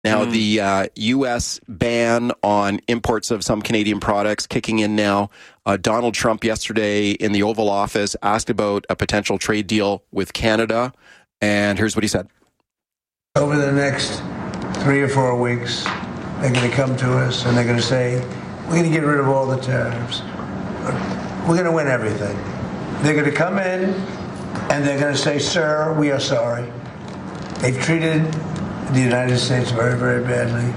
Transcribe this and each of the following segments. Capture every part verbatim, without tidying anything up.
Now, Mm. the uh, U S ban on imports of some Canadian products kicking in now. Uh, Donald Trump yesterday in the Oval Office asked about a potential trade deal with Canada. And here's what he said. Over the next three or four weeks, they're going to come to us and they're going to say, we're going to get rid of all the tariffs. We're going to win everything. They're going to come in and they're going to say, sir, we are sorry. They've treated the United States very, very badly.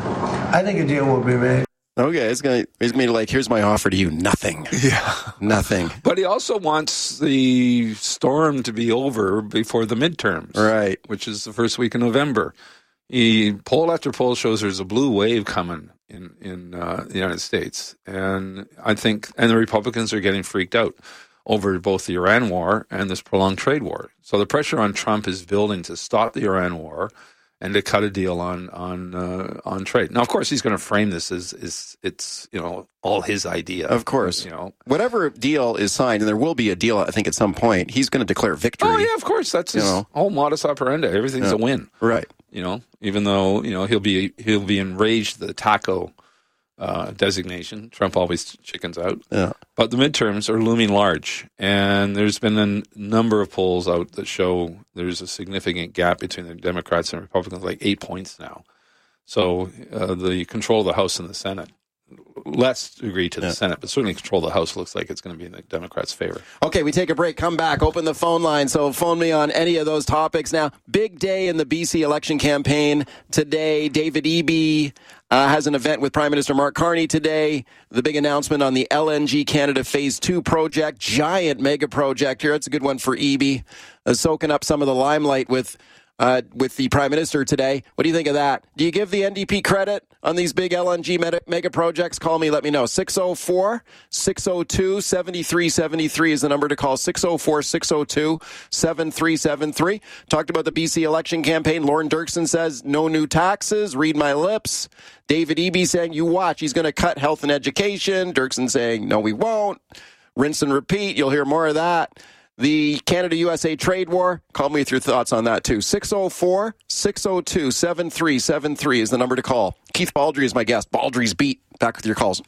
I think a deal will be made. Okay, it's going to it's gonna be like, here's my offer to you. Nothing. Yeah. Nothing. But he also wants the storm to be over before the midterms. Right. Which is the first week of November. He, poll after poll shows there's a blue wave coming in, in uh, the United States. And I think, and the Republicans are getting freaked out over both the Iran war and this prolonged trade war. So the pressure on Trump is building to stop the Iran war and to cut a deal on on uh, on trade. Now, of course, he's going to frame this as is it's you know all his idea. Of course, you know whatever deal is signed, and there will be a deal. I think at some point he's going to declare victory. Oh yeah, of course, that's his you know. whole modus operandi. Everything's yeah. a win, right? You know, even though you know he'll be he'll be enraged the taco uh, designation. Trump always chickens out. Yeah. But the midterms are looming large, and there's been a n- number of polls out that show there's a significant gap between the Democrats and Republicans, like eight points now. So uh, the control of the House and the Senate, less degree to the yeah. Senate, but certainly control of the House looks like it's going to be in the Democrats' favor. Okay, we take a break, come back, open the phone line. So phone me on any of those topics. Now, big day in the B C election campaign today. David Eby uh, has an event with Prime Minister Mark Carney today. The big announcement on the L N G Canada Phase two project, giant mega project here. It's a good one for Eby, uh, soaking up some of the limelight with Uh, with the Prime Minister today. What do you think of that? Do you give the N D P credit on these big L N G mega, mega projects? Call me, let me know. six oh four, six oh two, seven three seven three is the number to call. six oh four, six oh two, seven three seven three. Talked about the B C election campaign. Lauren Dirksen says, no new taxes, read my lips. David Eby saying, you watch, he's going to cut health and education. Dirksen saying, no, we won't. Rinse and repeat. You'll hear more of that. The Canada-U S A trade war, call me with your thoughts on that too. six oh four, six oh two, seven three seven three is the number to call. Keith Baldry is my guest. Baldry's Beat. Back with your calls.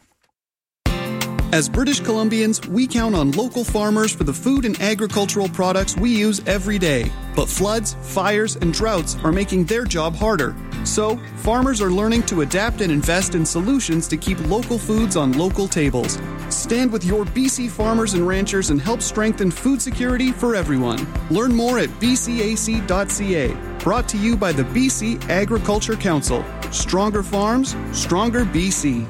As British Columbians, we count on local farmers for the food and agricultural products we use every day. But floods, fires, and droughts are making their job harder. So, farmers are learning to adapt and invest in solutions to keep local foods on local tables. Stand with your B C farmers and ranchers and help strengthen food security for everyone. Learn more at b c a c dot c a. Brought to you by the B C Agriculture Council. Stronger farms, stronger B C.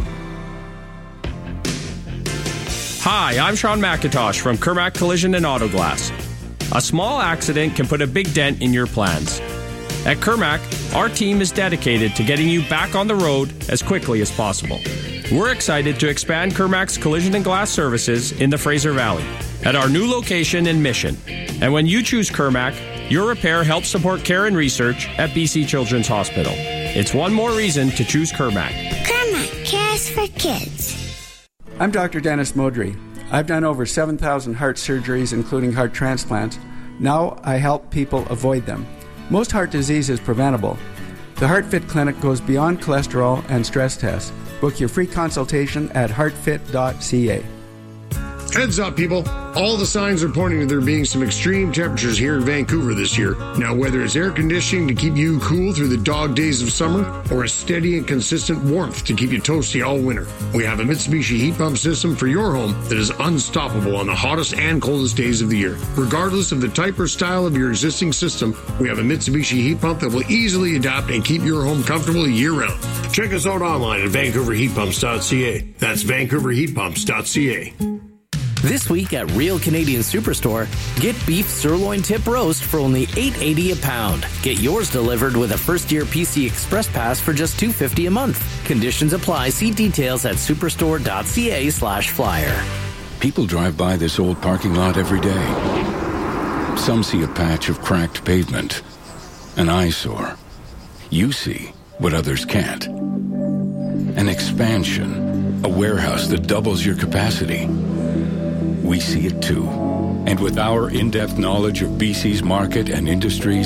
Hi, I'm Sean McIntosh from Kermac Collision and Auto Glass. A small accident can put a big dent in your plans. At Kermac, our team is dedicated to getting you back on the road as quickly as possible. We're excited to expand Kermac's collision and glass services in the Fraser Valley at our new location in Mission. And when you choose Kermac, your repair helps support care and research at B C Children's Hospital. It's one more reason to choose Kermac. Kermac cares for kids. I'm Doctor Dennis Modry. I've done over seven thousand heart surgeries, including heart transplants. Now I help people avoid them. Most heart disease is preventable. The HeartFit Clinic goes beyond cholesterol and stress tests. Book your free consultation at heart fit dot c a. Heads up, people. All the signs are pointing to there being some extreme temperatures here in Vancouver this year. Now, whether it's air conditioning to keep you cool through the dog days of summer or a steady and consistent warmth to keep you toasty all winter, we have a Mitsubishi heat pump system for your home that is unstoppable on the hottest and coldest days of the year. Regardless of the type or style of your existing system, we have a Mitsubishi heat pump that will easily adapt and keep your home comfortable year-round. Check us out online at vancouver heat pumps dot c a. That's vancouver heat pumps dot c a. This week at Real Canadian Superstore, get beef sirloin tip roast for only eight eighty a pound. Get yours delivered with a first-year P C Express Pass for just two fifty a month. Conditions apply. See details at superstore dot c a slash flyer. People drive by this old parking lot every day. Some see a patch of cracked pavement, an eyesore. You see what others can't. An expansion, a warehouse that doubles your capacity. We see it too. And with our in-depth knowledge of B C's market and industries,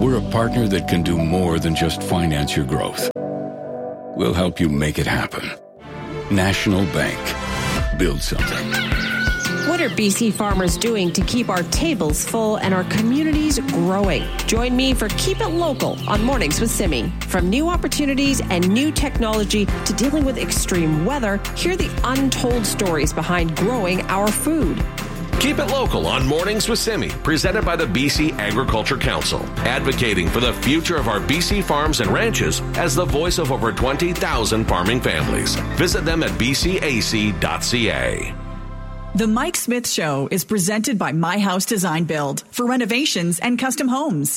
We're a partner that can do more than just finance your growth. We'll help you make it happen. National Bank. Build something. What are B C farmers doing to keep our tables full and our communities growing? Join me for Keep It Local on Mornings with Simi. From new opportunities and new technology to dealing with extreme weather, hear the untold stories behind growing our food. Keep It Local on Mornings with Simi, presented by the B C Agriculture Council, advocating for the future of our B C farms and ranches as the voice of over twenty thousand farming families. Visit them at b c a c dot c a. The Mike Smith Show is presented by My House Design Build for renovations and custom homes.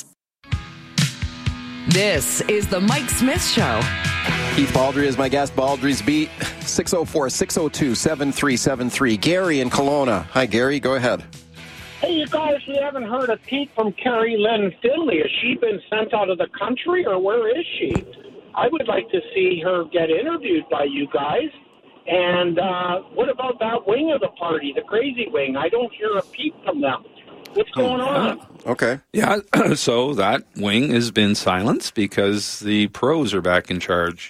This is the Mike Smith Show. Keith Baldry is my guest. Baldry's Beat, six oh four, six oh two, seven three seven three. Gary in Kelowna. Hi, Gary. Go ahead. Hey, you guys, we haven't heard a peep from Carrie Lynn Finley. Has she been sent out of the country, or where is she? I would like to see her get interviewed by you guys. And uh, what about that wing of the party, the crazy wing? I don't hear a peep from them. What's going on? Okay. Yeah, so that wing has been silenced because the pros are back in charge.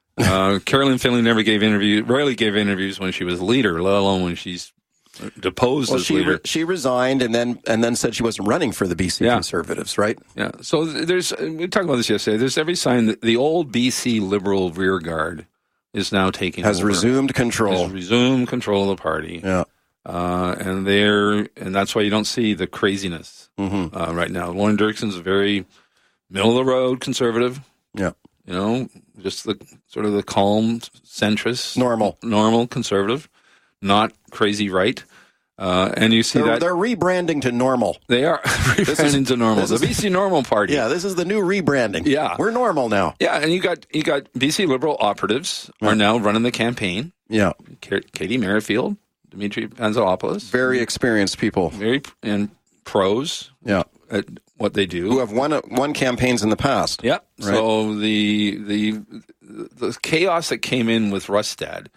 Uh, Carolyn Finley never gave interviews, rarely gave interviews when she was leader, let alone when she's deposed well, as she leader. Re- she resigned and then and then said she wasn't running for the B C yeah. Conservatives, right? Yeah. So there's, we talked about this yesterday, there's every sign that the old B C Liberal rear guard is now taking has over. resumed control. Has resumed control of the party. Yeah. Uh, and they're, and that's why you don't see the craziness mm-hmm. uh, right now. Lauren Dirksen's a very middle of the road conservative. Yeah. You know, just the sort of the calm centrist, normal, normal conservative, not crazy right. Uh, and you see they're, that they're rebranding to normal. They are rebranding is, to normal. The is, B C Normal Party. Yeah, this is the new rebranding. Yeah, we're normal now. Yeah, and you got you got B C Liberal operatives yeah. are now running the campaign. Yeah, Katie Merrifield, Dimitri Panzalopoulos, very experienced people, very and pros. Yeah, at what they do, who have won won campaigns in the past. Yeah. Right? So the the the chaos that came in with Rustad,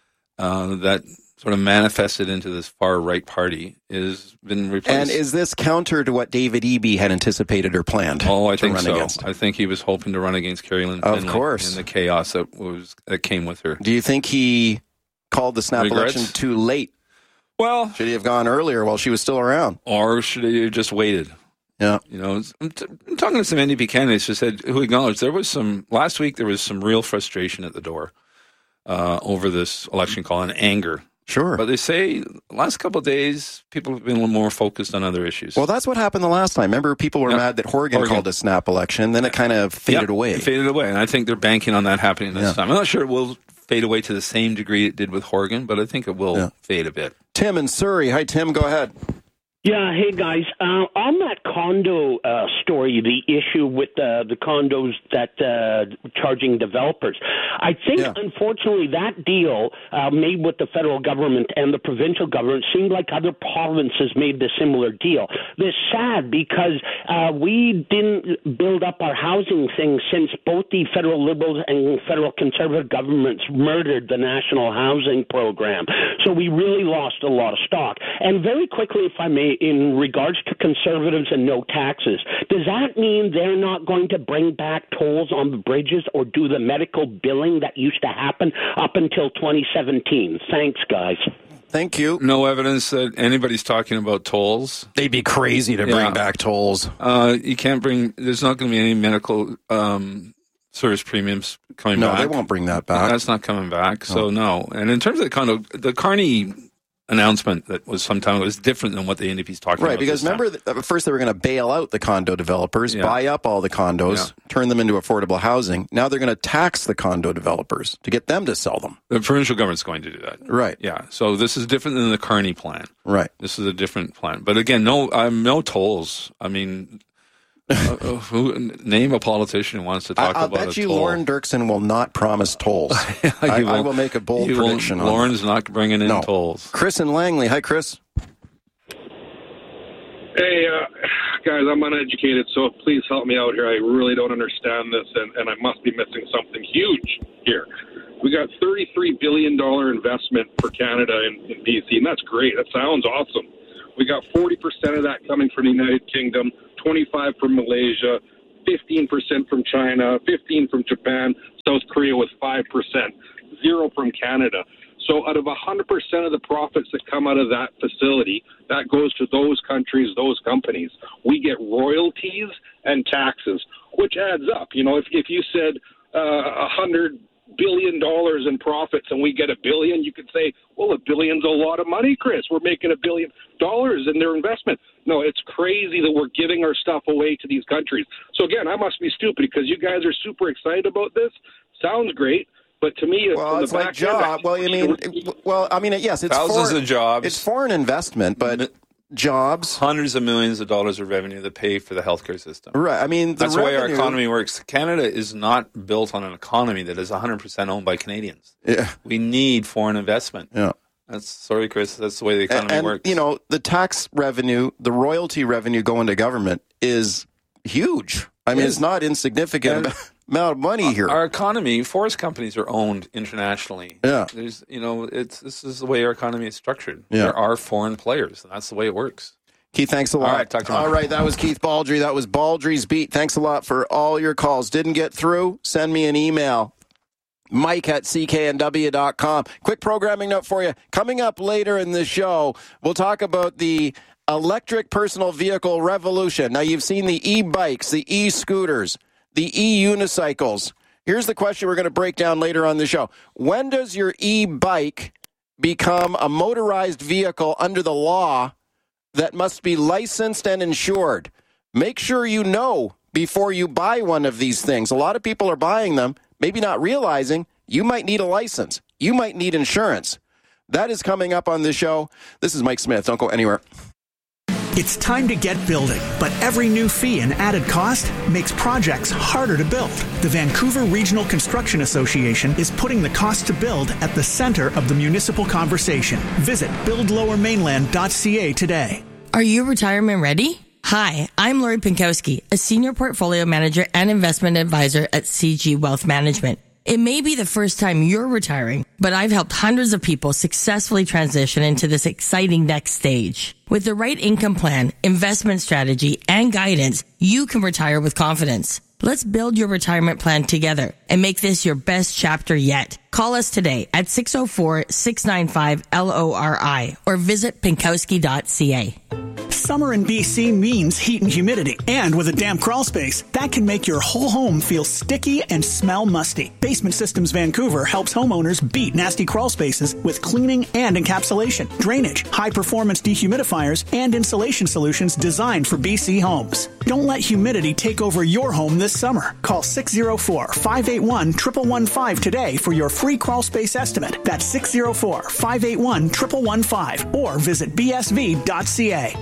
uh, that sort of manifested into this far-right party has been replaced. And is this counter to what David Eby had anticipated or planned Oh, I to think run so. against? I think he was hoping to run against Carrie Lynn Of Finley course. and the chaos that was that came with her. Do you think he called the snap Regrets? election too late? Well, should he have gone earlier while she was still around? Or should he have just waited? Yeah. You know, I'm, t- I'm talking to some N D P candidates who said, who acknowledged there was some, last week there was some real frustration at the door uh, over this election call and anger. Sure. But they say the last couple of days, people have been a little more focused on other issues. Well, that's what happened the last time. Remember, people were yeah. mad that Horgan, Horgan called a snap election, then it kind of faded yeah, away. It faded away, and I think they're banking on that happening this yeah. time. I'm not sure it will fade away to the same degree it did with Horgan, but I think it will yeah. fade a bit. Tim in Surrey. Hi, Tim. Go ahead. Yeah, hey guys. Uh, on that condo uh, story, the issue with uh, the condos that uh, charging developers, I think yeah. unfortunately that deal uh, made with the federal government and the provincial government seemed like other provinces made the similar deal. It's sad because uh, we didn't build up our housing thing since both the federal Liberals and federal Conservative governments murdered the National Housing Program. So we really lost a lot of stock. And very quickly, if I may, in regards to Conservatives and no taxes, does that mean they're not going to bring back tolls on the bridges or do the medical billing that used to happen up until twenty seventeen? Thanks, guys. Thank you. No evidence that anybody's talking about tolls. They'd be crazy to yeah. bring back tolls. Uh, you can't bring, there's not going to be any medical um, service premiums coming no, back. No, they won't bring that back. That's not coming back, so no. no. And in terms of the condo, the Carney announcement that was sometime it was different than what the N D P's talking right, about. Right, because remember, the, at first they were going to bail out the condo developers, yeah. buy up all the condos, yeah. turn them into affordable housing. Now they're going to tax the condo developers to get them to sell them. The provincial government's going to do that. Right. Yeah. So this is different than the Carney plan. Right. This is a different plan. But again, no, um, no tolls. I mean, uh, who, name a politician who wants to talk I, I'll about bet a you toll. Lauren Dirksen will not promise tolls. I, I will make a bold prediction on Lauren's that. not bringing in no. tolls. Chris in Langley. Hi, Chris. Hey, uh, guys, I'm uneducated, so please help me out here. I really don't understand this, and, and I must be missing something huge here. We got thirty-three billion dollars investment for Canada in, in B C, and that's great. That sounds awesome. We got forty percent of that coming from the United Kingdom, twenty-five from Malaysia, fifteen percent from China, fifteen from Japan, South Korea with five percent, zero from Canada. So out of one hundred percent of the profits that come out of that facility, that goes to those countries, those companies. We get royalties and taxes, which adds up. You know, if, if you said uh, one hundred billion dollars in profits and we get a billion, you could say, well, a billion's a lot of money, Chris. We're making a billion dollars in their investment. No, it's crazy that we're giving our stuff away to these countries. So again, I must be stupid because you guys are super excited about this. Sounds great. But to me, well, it's like job. Well, I mean, well, I mean, yes, it's thousands foreign, of jobs. It's foreign investment, but jobs, hundreds of millions of dollars of revenue that pay for the healthcare system. Right. I mean, the that's the way our revenue, economy works. Canada is not built on an economy that is one hundred percent owned by Canadians. Yeah. We need foreign investment. Yeah. That's sorry, Chris. That's the way the economy and, works. You know, the tax revenue, the royalty revenue going to government is huge. I mean, it's not insignificant and amount of money here. Our economy, forest companies are owned internationally. Yeah. There's, you know, it's this is the way our economy is structured. Yeah. There are foreign players, and that's the way it works. Keith, thanks a lot. All right, talk to you All later. right, that was Keith Baldry. That was Baldry's Beat. Thanks a lot for all your calls. Didn't get through? Send me an email. Mike at C K N W dot com. Quick programming note for you. Coming up later in the show, we'll talk about the electric personal vehicle revolution. Now, you've seen the e-bikes, the e-scooters, the e-unicycles. Here's the question we're going to break down later on the show. When does your e-bike become a motorized vehicle under the law that must be licensed and insured? Make sure you know before you buy one of these things. A lot of people are buying them, maybe not realizing you might need a license. You might need insurance. That is coming up on the show. This is Mike Smith. Don't go anywhere. It's time to get building, but every new fee and added cost makes projects harder to build. The Vancouver Regional Construction Association is putting the cost to build at the center of the municipal conversation. Visit build lower mainland dot c a today. Are you retirement ready? Hi, I'm Lori Pinkowski, a senior portfolio manager and investment advisor at C G Wealth Management. It may be the first time you're retiring, but I've helped hundreds of people successfully transition into this exciting next stage. With the right income plan, investment strategy, and guidance, you can retire with confidence. Let's build your retirement plan together and make this your best chapter yet. Call us today at six oh four, six nine five, L O R I or visit pinkowski dot c a. Summer in B C means heat and humidity, and with a damp crawl space, that can make your whole home feel sticky and smell musty. Basement Systems Vancouver helps homeowners beat nasty crawl spaces with cleaning and encapsulation, drainage, high-performance dehumidifiers, and insulation solutions designed for B C homes. Don't let humidity take over your home this summer. Call six oh four, five eight one, one one one five today for your free crawl space estimate. That's six oh four, five eight one, one one one five or visit b s v dot c a.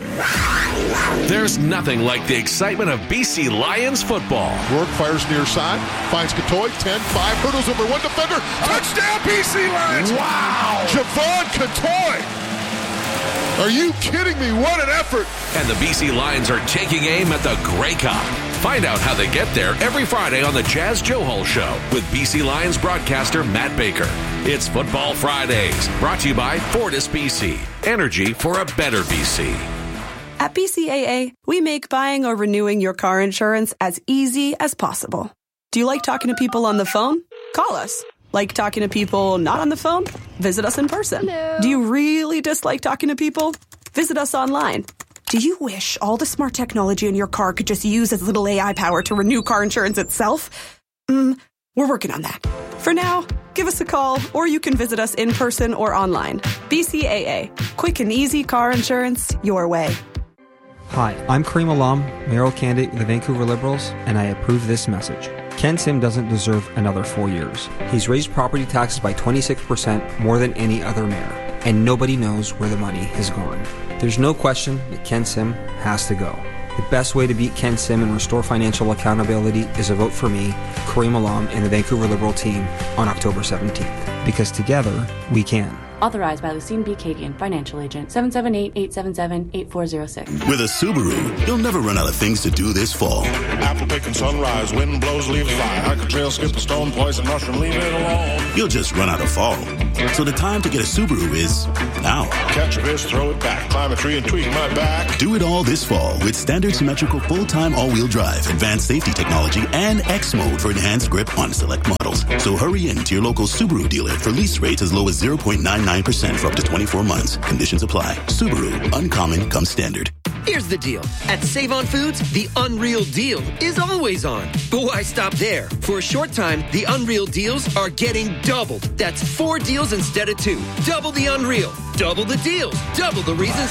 There's nothing like the excitement of B C Lions football. Rourke fires near side, finds Katoy, ten five, hurdles over one defender, touchdown B C Lions! Wow! Javon Katoy! Are you kidding me? What an effort! And the B C Lions are taking aim at the Grey Cup. Find out how they get there every Friday on the Jazz Johal Show with B C Lions broadcaster Matt Baker. It's Football Fridays, brought to you by Fortis B C. Energy for a better B C. At B C A A, we make buying or renewing your car insurance as easy as possible. Do you like talking to people on the phone? Call us. Like talking to people not on the phone? Visit us in person. Hello. Do you really dislike talking to people? Visit us online. Do you wish all the smart technology in your car could just use as little A I power to renew car insurance itself? Mm, we're working on that. For now, give us a call, or you can visit us in person or online. B C A A. Quick and easy car insurance your way. Hi, I'm Kareem Alam, mayoral candidate of the Vancouver Liberals, and I approve this message. Ken Sim doesn't deserve another four years. He's raised property taxes by twenty-six percent more than any other mayor, and nobody knows where the money has gone. There's no question that Ken Sim has to go. The best way to beat Ken Sim and restore financial accountability is a vote for me, Kareem Alam, and the Vancouver Liberal team on October seventeenth. Because together, we can. Authorized by Lucine B. Cadian, Financial Agent, seven seven eight, eight seven seven, eight four zero six. With a Subaru, you'll never run out of things to do this fall. Apple picking sunrise, wind blows, leaves fly. Hiker trail, skip a stone, poison mushroom, leave it alone. You'll just run out of fall. So the time to get a Subaru is now. catch a fish, throw it back, climb a tree and tweak my back. Do it all this fall with standard symmetrical full-time all-wheel drive, advanced safety technology, and X mode for enhanced grip on select models. So hurry in to your local Subaru dealer for lease rates as low as zero point nine nine percent for up to twenty-four months. Conditions apply. Subaru, uncommon comes standard. Here's the deal. At Save-On Foods, the Unreal Deal is always on. But why stop there? For a short time, the Unreal Deals are getting doubled. That's four deals instead of two. Double the Unreal. Double the deals. Double the reasons